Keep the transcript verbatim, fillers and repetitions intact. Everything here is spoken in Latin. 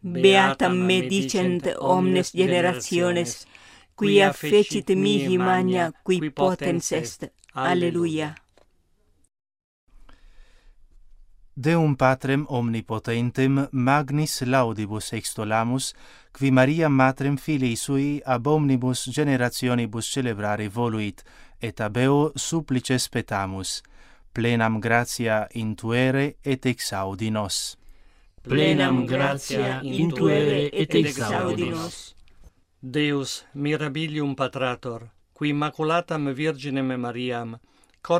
beata me dicent omnes generationes, quia fecit mihi magna qui potens est. Alleluia. Deum Patrem omnipotentem magnis laudibus extollamus, qui Maria matrem filii sui ab omnibus generationibus celebrare voluit, et ab eo supplices petamus. Plenam gratia intuere et exaudi nos. Plenam gratia intuere et exaudi nos. Deus mirabilium Patrator, qui Immaculatam Virginem Mariam